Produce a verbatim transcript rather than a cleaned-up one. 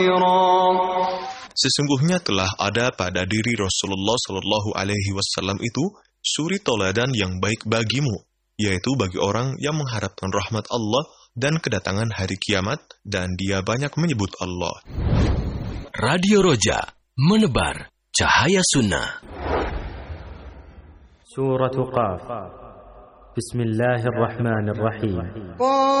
Sesungguhnya telah ada pada diri Rasulullah Shallallahu Alaihi Wasallam itu suri toladan yang baik bagimu, yaitu bagi orang yang mengharapkan rahmat Allah dan kedatangan hari kiamat, dan dia banyak menyebut Allah. Radio Roja, menebar cahaya sunnah. Surah Qaf. Bismillahirrahmanirrahim.